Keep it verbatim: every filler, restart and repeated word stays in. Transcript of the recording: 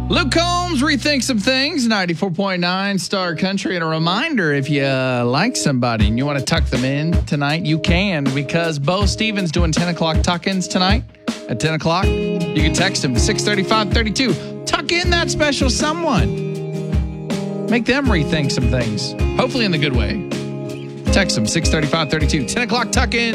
Luke Combs, Rethink Some Things, ninety-four point nine Star Country. And a reminder, if you uh, like somebody and you want to tuck them in tonight, you can, because Bo Stevens doing ten o'clock tuck-ins tonight at ten o'clock. You can text him to six thirty-five thirty-two. Tuck in that special someone. Make them rethink some things, hopefully in the good way. Text them, six thirty-five thirty-two. ten o'clock tuck-in.